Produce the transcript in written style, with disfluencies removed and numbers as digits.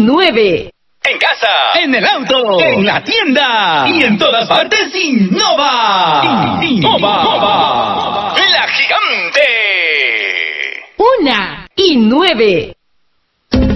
9. En casa, en el auto, en la tienda y en todas partes Innova. Innova. La gigante. 1 y 9.